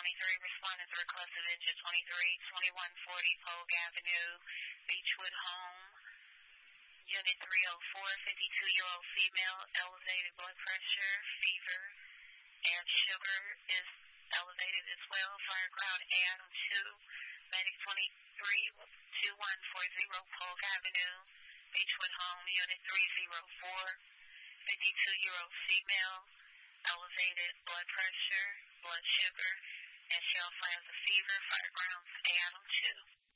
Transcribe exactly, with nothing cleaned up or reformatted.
twenty-three, respondents requested engine twenty-three, twenty-one forty Polk Avenue, Beechwood Home. Unit three oh four, fifty-two-year-old female, elevated blood pressure, fever, and sugar is elevated as well. Fire ground Adam two, medic twenty-three, twenty-one forty Polk Avenue, Beechwood Home, Unit three oh four, fifty-two-year-old female, elevated blood pressure, blood sugar, and shell flags of fever. Fire grounds Adam two.